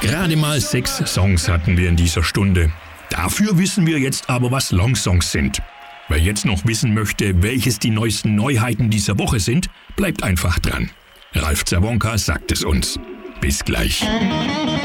Gerade mal 6 Songs hatten wir in dieser Stunde. Dafür wissen wir jetzt aber, was Longsongs sind. Wer jetzt noch wissen möchte, welches die neuesten Neuheiten dieser Woche sind, bleibt einfach dran. Ralf Zerwonka sagt es uns. Bis gleich.